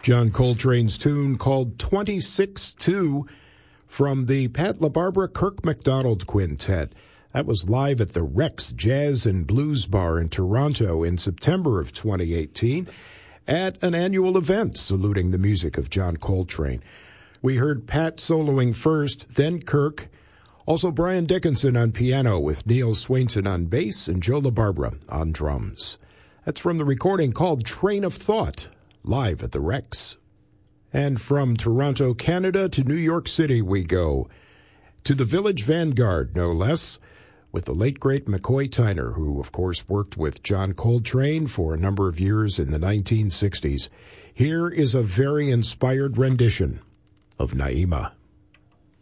John Coltrane's tune called 26-2 from the Pat LaBarbera Kirk MacDonald Quintet. That was live at the Rex Jazz and Blues Bar in Toronto in September of 2018 at an annual event saluting the music of John Coltrane. We heard Pat soloing first, then Kirk. Also Brian Dickinson on piano with Neil Swainson on bass and Joe LaBarbera on drums. That's from the recording called Train of Thought, live at the Rex. And from Toronto, Canada to New York City we go, to the Village Vanguard, no less, with the late, great McCoy Tyner, who, of course, worked with John Coltrane for a number of years in the 1960s. Here is a very inspired rendition of Naima.